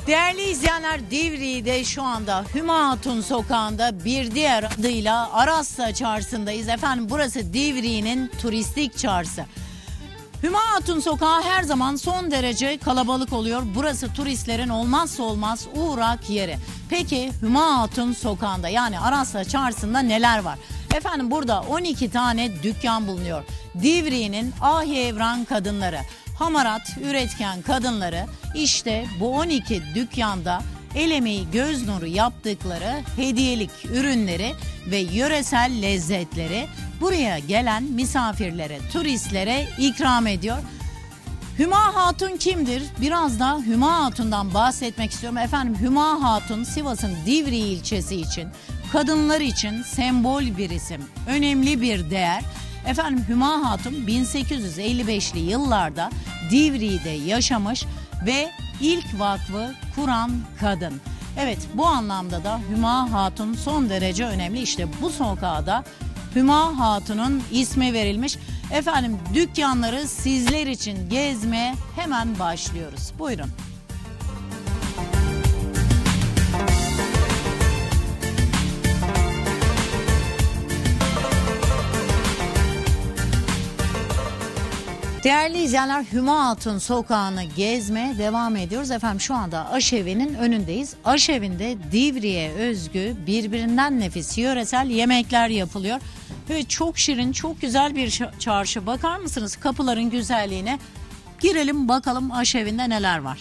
Değerli izleyenler, Divriği'de şu anda Hüma Hatun Sokağı'nda, bir diğer adıyla Arasla Çarşısı'ndayız. Efendim, burası Divriği'nin turistik çarşısı. Hüma Hatun Sokağı her zaman son derece kalabalık oluyor. Burası turistlerin olmazsa olmaz uğrak yeri. Peki Hüma Hatun Sokağı'nda, yani Arasla Çarşısı'nda neler var? Efendim, burada 12 tane dükkan bulunuyor. Divriği'nin ahi evran kadınları, hamarat, üretken kadınları işte bu 12 dükkanda el emeği göz nuru yaptıkları hediyelik ürünleri ve yöresel lezzetleri buraya gelen misafirlere, turistlere ikram ediyor. Hüma Hatun kimdir? Biraz da Hüma Hatun'dan bahsetmek istiyorum. Efendim, Hüma Hatun Sivas'ın Divriği ilçesi için, kadınlar için sembol bir isim, önemli bir değer. Efendim, Hüma Hatun 1855'li yıllarda Divriği'de yaşamış ve ilk vakfı kuran kadın. Evet, bu anlamda da Hüma Hatun son derece önemli. İşte bu sokağa da Hüma Hatun'un ismi verilmiş. Efendim, dükkanları sizler için gezmeye hemen başlıyoruz. Buyurun. Değerli izleyenler, Hüma Hatun Sokağı'nı gezmeye devam ediyoruz. Efendim, şu anda Aşevi'nin önündeyiz. Aşevi'nde Divriğe özgü birbirinden nefis yöresel yemekler yapılıyor. Ve çok şirin, çok güzel bir çarşı. Bakar mısınız kapıların güzelliğine? Girelim bakalım Aşevi'nde neler var.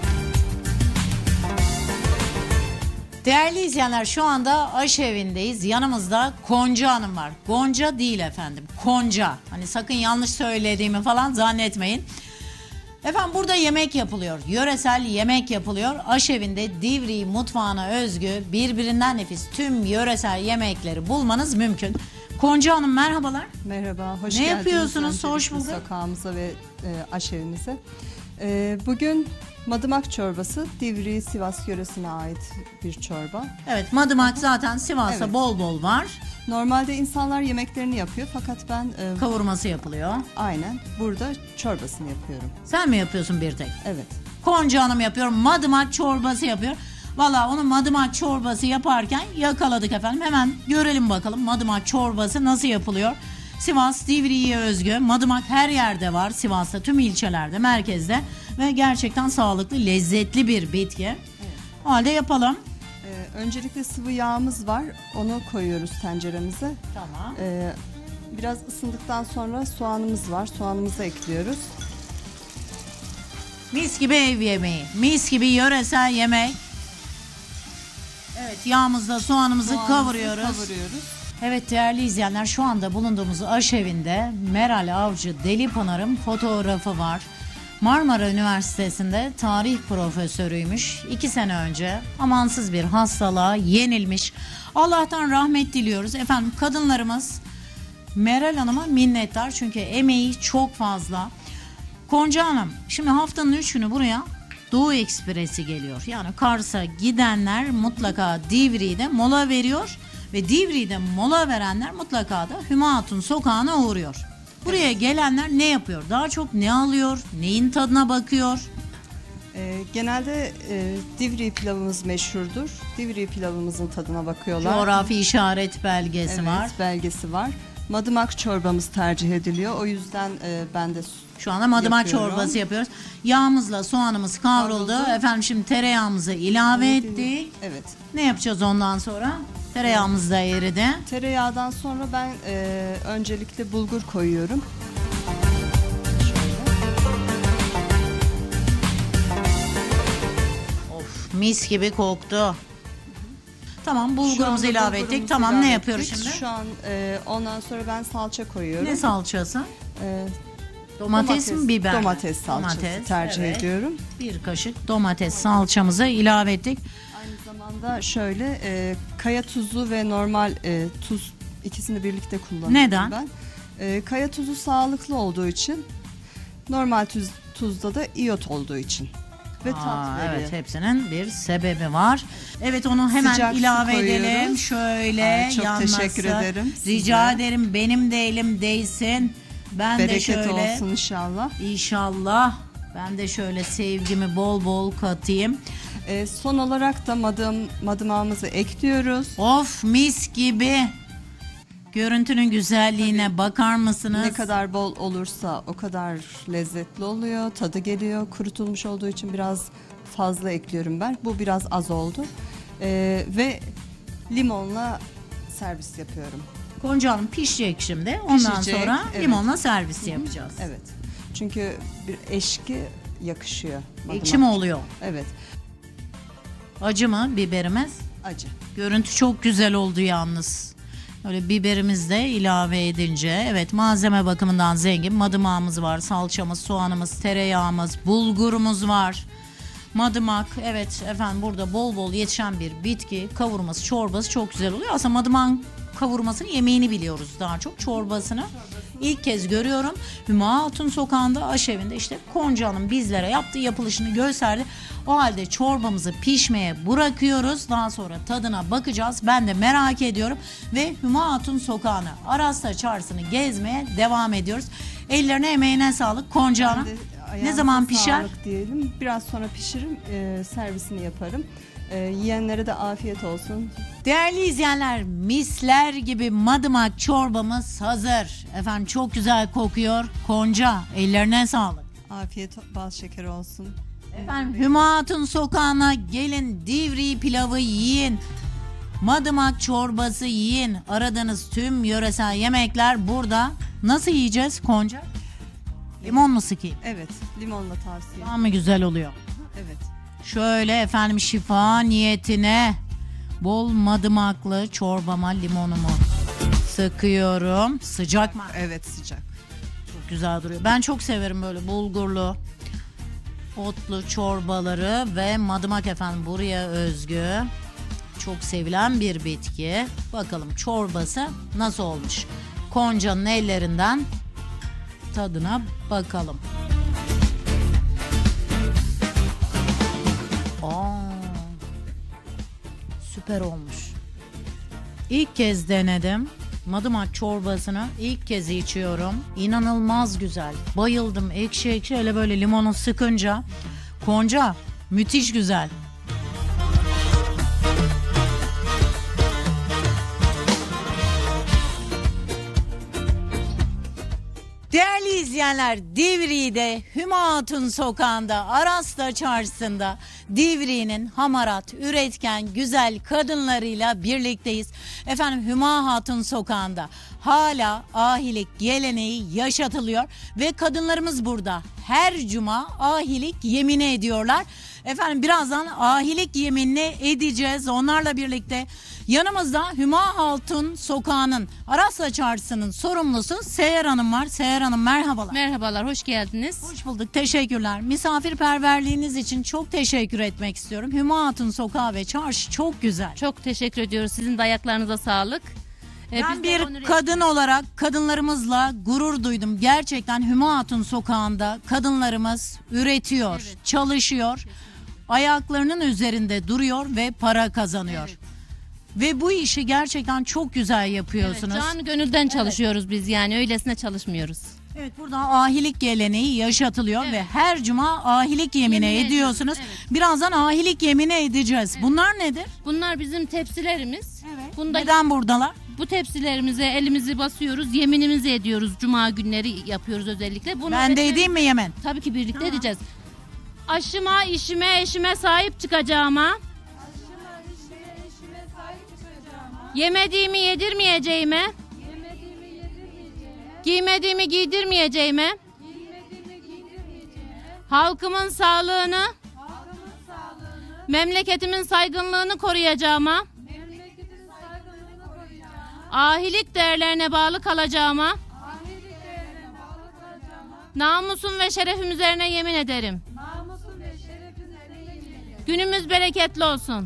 Değerli izleyenler, şu anda Aşevi'ndeyiz. Yanımızda Gonca Hanım var. Gonca değil efendim, Konca. Hani sakın yanlış söylediğimi falan zannetmeyin. Efendim, burada yemek yapılıyor. Yöresel yemek yapılıyor. Aşevi'nde Divriği mutfağına özgü birbirinden nefis tüm yöresel yemekleri bulmanız mümkün. Gonca Hanım, merhabalar. Merhaba, hoş ne geldiniz. Yapıyorsunuz? Hoş bulduk. Sokağımıza ve aşevimize. Bugün madımak çorbası, Divriği Sivas yöresine ait bir çorba. Evet, madımak zaten Sivas'ta Evet. bol bol var. Normalde insanlar yemeklerini yapıyor fakat ben Kavurması yapılıyor. aynen burada çorbasını yapıyorum. Sen mi yapıyorsun bir tek? Evet. Gonca Hanım yapıyor, madımak çorbası yapıyor. Valla onu madımak çorbası yaparken yakaladık efendim. Hemen görelim bakalım madımak çorbası nasıl yapılıyor. Sivas Divriği'ye özgü madımak her yerde var. Sivas'ta tüm ilçelerde, merkezde ve gerçekten sağlıklı, lezzetli bir bitki. Evet. O halde yapalım. Öncelikle sıvı yağımız var. Onu koyuyoruz tenceremize. Tamam. Biraz ısındıktan sonra soğanımız var. Soğanımızı ekliyoruz. Mis gibi ev yemeği, mis gibi yöresel yemek. Evet, yağımızla soğanımızı kavuruyoruz. Evet değerli izleyenler, şu anda bulunduğumuz aşevinde Meral Avcı Delipınar'ın fotoğrafı var. Marmara Üniversitesi'nde tarih profesörüymüş. 2 sene önce amansız bir hastalığa yenilmiş. Allah'tan rahmet diliyoruz. Efendim, kadınlarımız Meral Hanım'a minnettar çünkü emeği çok fazla. Gonca Hanım, şimdi haftanın 3 günü buraya Doğu Ekspresi geliyor. Yani Kars'a gidenler mutlaka Divriği'de mola veriyor ve Divriği'de mola verenler mutlaka da Hüma Hatun Sokağı'na uğruyor. Buraya gelenler ne yapıyor? Daha çok ne alıyor? Neyin tadına bakıyor? Genelde Divriği pilavımız meşhurdur. Divriği pilavımızın tadına bakıyorlar. Coğrafi işaret belgesi var. Evet, belgesi var. Madımak çorbamız tercih ediliyor. O yüzden ben de şu anda madımak yapıyorum. çorbası yapıyoruz. Yağımızla soğanımız kavruldu. Efendim, şimdi tereyağımızı ilave ettik. Evet. Ne yapacağız ondan sonra? Tereyağımız da eridi. Tereyağdan sonra ben öncelikle bulgur koyuyorum. Of, mis gibi koktu. Tamam, bulgurumuzu ilave ettik. Tamam, ilave ne yapıyoruz ettik. şimdi? Şu an ondan sonra ben salça koyuyorum. Ne salçası? E, Domates mi, biber mi? Domates salçası tercih ediyorum. Bir kaşık domates salçamızı ilave ettik. Aynı zamanda şöyle kaya tuzu ve normal tuz, ikisini birlikte kullanıyorum. Neden? Ben. Kaya tuzu sağlıklı olduğu için, normal tuzda da iyot olduğu için ve tat veriyor. Evet, hepsinin bir sebebi var. Evet, onu hemen Sıcak su ilave koyuyoruz. edelim. Şöyle Çok yanması. teşekkür ederim size. Rica ederim, benim de elim değsin. Ben Bereket de şöyle olsun inşallah. İnşallah ben de şöyle sevgimi bol bol katayım. Son olarak da madımağımızı ekliyoruz. Of, mis gibi. Görüntünün güzelliğine bakar mısınız? Ne kadar bol olursa o kadar lezzetli oluyor, tadı geliyor. Kurutulmuş olduğu için biraz fazla ekliyorum ben. Bu biraz az oldu. Ve limonla servis yapıyorum. Gonca Hanım pişecek şimdi. Ondan Pişecek, sonra evet. limonla servis yapacağız. Evet. Çünkü bir eşki yakışıyor. Ekşi mi oluyor? Evet. Acı mı biberimiz? Acı. Görüntü çok güzel oldu yalnız. Öyle biberimiz de ilave edince. Evet, malzeme bakımından zengin. Madımağımız var, salçamız, soğanımız, tereyağımız, bulgurumuz var. Madımak, evet efendim, burada bol bol yetişen bir bitki. Kavurması, çorbası çok güzel oluyor. Aslında madımağın kavurmasını, yemeğini biliyoruz daha çok. Çorbasını ilk kez görüyorum. Hüma Hatun Sokağı'nda, aşevinde işte Gonca Hanım bizlere yaptığı, yapılışını gösterdi. O halde çorbamızı pişmeye bırakıyoruz. Daha sonra tadına bakacağız. Ben de merak ediyorum. Ve Hüma Hatun Sokağı'nı, Aras'ta Çarşısı'nı gezmeye devam ediyoruz. Ellerine emeğine sağlık Gonca Hanım. Ne zaman pişer? Diyelim. Biraz sonra pişiririm, servisini yaparım. Yiyenlere de afiyet olsun. Değerli izleyenler, misler gibi madımak çorbamız hazır. Efendim çok güzel kokuyor. Gonca, ellerine sağlık. Afiyet, bal şeker olsun. Efendim Hüma Hatun Sokağı'na gelin, Divri pilavı yiyin. Madımak çorbası yiyin. Aradığınız tüm yöresel yemekler burada. Nasıl yiyeceğiz Gonca? Limon mu sıkayım? Evet, limonla tavsiye. Daha mı güzel oluyor? Evet. Şöyle efendim, şifa niyetine bol madımaklı çorbama limonumu sıkıyorum. Sıcak mı? Evet, sıcak. Çok güzel duruyor. Ben çok severim böyle bulgurlu, otlu çorbaları ve madımak efendim buraya özgü. Çok sevilen bir bitki. Bakalım çorbası nasıl olmuş? Gonca'nın ellerinden tadına bakalım. Süper olmuş. İlk kez denedim. Madımak çorbasını ilk kez içiyorum. İnanılmaz güzel. Bayıldım. Ekşi ekşi, hele böyle limonu sıkınca. Gonca, müthiş güzel. Değerli izleyenler, Divri'de Hüma Hatun Sokağı'nda, Aras'ta Çarşısı'nda Divri'nin hamarat, üretken, güzel kadınlarıyla birlikteyiz. Efendim Hüma Hatun Sokağı'nda hala ahilik geleneği yaşatılıyor ve kadınlarımız burada her cuma ahilik yemini ediyorlar. Efendim birazdan ahilik yeminini edeceğiz onlarla birlikte. Yanımızda Hüma Hatun Sokağı'nın, Aras'ta Çarşısı'nın sorumlusu Seher Hanım var. Seher Hanım, merhabalar. Merhabalar, hoş geldiniz. Hoş bulduk, teşekkürler. Misafirperverliğiniz için çok teşekkür etmek istiyorum. Hüma Hatun Sokağı ve Çarşı çok güzel. Çok teşekkür ediyoruz. Sizin de ayaklarınıza sağlık. Ben Biz de bir onur kadın ettik. olarak kadınlarımızla gurur duydum. Gerçekten Hüma Hatun Sokağı'nda kadınlarımız üretiyor, Evet. çalışıyor, ayaklarının üzerinde duruyor ve para kazanıyor. Evet. Ve bu işi gerçekten çok güzel Evet, yapıyorsunuz. can gönülden çalışıyoruz biz, yani öylesine çalışmıyoruz. Evet, burada ahilik geleneği yaşatılıyor Evet. ve her cuma ahilik yemini Yemin ediyorsunuz. ediyoruz, Birazdan ahilik yemini edeceğiz. Bunlar nedir? Bunlar bizim tepsilerimiz. Bunda Neden buradalar? bu tepsilerimize elimizi basıyoruz, yeminimizi ediyoruz. Cuma günleri yapıyoruz özellikle. Bunu Ben de edeyim mi yemin? Tabii ki birlikte edeceğiz. Aşıma, işime, eşime sahip çıkacağıma. Yemediğimi yedirmeyeceğime. Giymediğimi giydirmeyeceğime. Halkımın sağlığını. Memleketimin saygınlığını koruyacağıma. Ahilik değerlerine bağlı kalacağıma. Namusum ve şerefim üzerine yemin ederim. Günümüz bereketli olsun.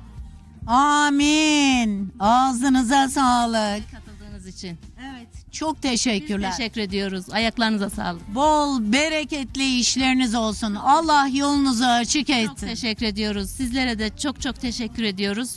Amin. Ağzınıza sağlık. Katıldığınız için. Evet, çok teşekkürler. Teşekkür ediyoruz. Ayaklarınıza sağlık. Bol bereketli işleriniz olsun. Allah yolunuzu açık Çok etsin. teşekkür ediyoruz. Sizlere de çok çok teşekkür ediyoruz.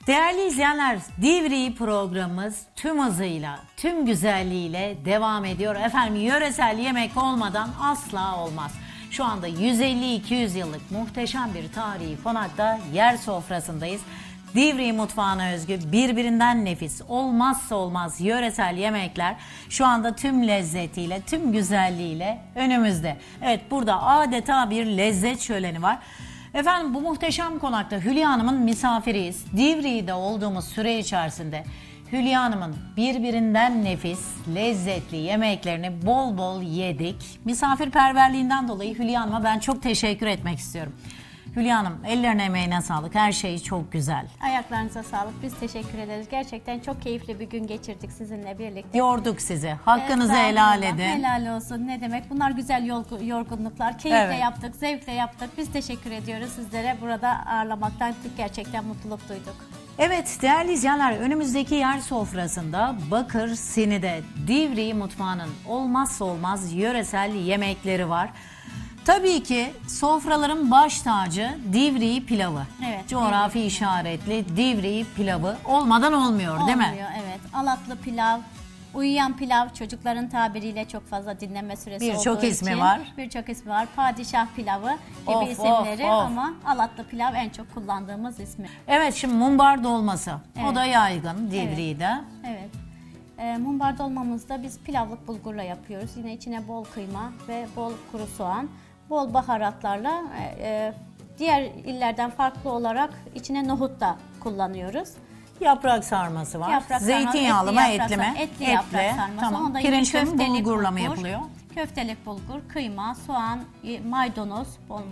Değerli izleyenler, Divriği programımız tüm hızıyla, tüm güzelliğiyle devam ediyor. Efendim, yöresel yemek olmadan asla olmaz. Şu anda 150-200 yıllık muhteşem bir tarihi konakta yer sofrasındayız. Divriği mutfağına özgü birbirinden nefis, olmazsa olmaz yöresel yemekler şu anda tüm lezzetiyle, tüm güzelliğiyle önümüzde. Evet, burada adeta bir lezzet şöleni var. Efendim, bu muhteşem konakta Hülya Hanım'ın misafiriyiz. Divriği'de olduğumuz süre içerisinde Hülya Hanım'ın birbirinden nefis, lezzetli yemeklerini bol bol yedik. Misafirperverliğinden dolayı Hülya Hanım'a ben çok teşekkür etmek istiyorum. Hülya Hanım, ellerine emeğine sağlık. Her şey çok güzel. Ayaklarınıza sağlık. Biz teşekkür ederiz. Gerçekten çok keyifli bir gün geçirdik sizinle birlikte. Yorduk sizi. Hakkınızı Estağfurullah. helal edin. Helal olsun. Ne demek? Bunlar güzel yorgunluklar. Keyifle Evet. yaptık, zevkle yaptık. Biz teşekkür ediyoruz sizlere. Burada ağırlamaktan gerçekten mutluluk duyduk. Evet değerli izleyenler, önümüzdeki yer sofrasında Bakır Sini'de Divriği mutfağının olmazsa olmaz yöresel yemekleri var. Tabii ki sofraların baş tacı Divriği pilavı. Evet, Coğrafi işaretli Divriği pilavı olmadan olmuyor, değil mi? Olmuyor, evet. Alatlı pilav, uyuyan pilav, çocukların tabiriyle çok fazla dinleme süresi olduğu Birçok ismi için. var. Birçok ismi var. Padişah pilavı gibi Of, isimleri of. ama Alatlı pilav en çok kullandığımız ismi. Evet, şimdi mumbar dolması. O Evet. da yaygın Divriği'de. Evet. Mumbar dolmamızda biz pilavlık bulgurla yapıyoruz. Yine içine bol kıyma ve bol kuru soğan, bol baharatlarla diğer illerden farklı olarak içine nohut da kullanıyoruz. Yaprak sarması var. Yaprak sarması, Zeytinyağlı mı, etli mi? Etli yaprak sarması. Tamam. Onda yine Pirinçli mi, köftelik bulgurla mı bulgur, yapılıyor? Köftelik bulgur, kıyma, soğan, maydanoz,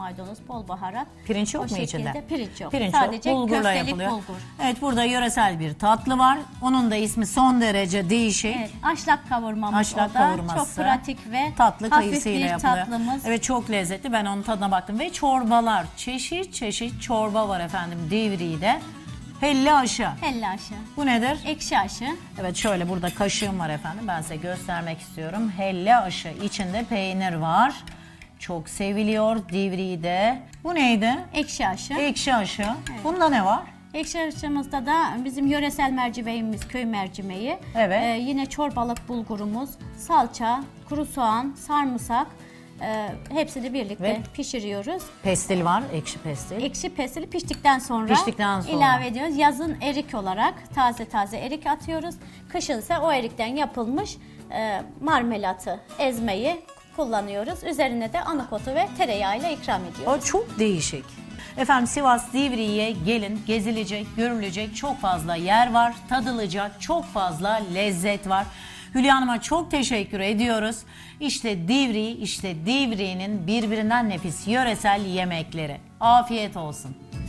bol baharat. Pirinç yok O mu içinde? şekilde pirinç yok. Pirinç Sadece yok, bulgurla köftelik yapılıyor. bulgur. Evet, burada yöresel bir tatlı var. Onun da ismi son derece değişik. Evet, aşlak kavurmamız Haşlak o da. kavurması. Çok pratik ve tatlı hafif kayısıyla bir yapılıyor. tatlımız. Evet, çok lezzetli. Ben onun tadına baktım. Ve çorbalar. Çeşit çeşit çorba var efendim Divriği'de. Helli aşı. Helli aşı. Bu nedir? Ekşi aşı. Evet, şöyle burada kaşığım var efendim. Ben size göstermek istiyorum. Helli aşı. İçinde peynir var. Çok seviliyor Divriği'de. Bu neydi? Ekşi aşı. Ekşi aşı. Bunda ne var? Ekşi aşımızda da bizim yöresel mercimeğimiz, köy mercimeği. Evet. Yine çorbalık bulgurumuz, salça, kuru soğan, sarımsak. Hepsini birlikte Ve pişiriyoruz. Pestil var. Ekşi pestil. Ekşi pestili piştikten sonra, Piştikten sonra ilave ediyoruz. Yazın erik olarak taze erik atıyoruz. Kışın ise o erikten yapılmış marmelatı, ezmeyi kullanıyoruz. Üzerine de anikotu ve tereyağıyla ikram ediyoruz. O çok değişik. Efendim, Sivas Divriği'ye gelin, gezilecek, görülecek çok fazla yer var. Tadılacak çok fazla lezzet var. Hülya Hanım'a çok teşekkür ediyoruz. İşte Divriği, işte Divriği'nin birbirinden nefis yöresel yemekleri. Afiyet olsun.